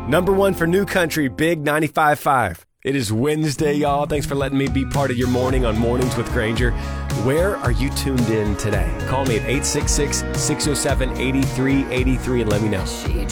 Number one for New Country, Big 95.5. It is Wednesday, y'all. Thanks for letting me be part of your morning on Mornings with Granger. Where are you tuned in today? Call me at 866-607-8383 and let me know.